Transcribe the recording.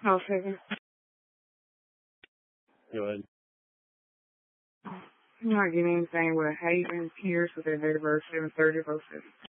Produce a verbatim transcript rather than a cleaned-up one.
Oh, seven. Go ahead. You're not getting anything with Haven Pierce with their date of birth, seven thirty of oh seven.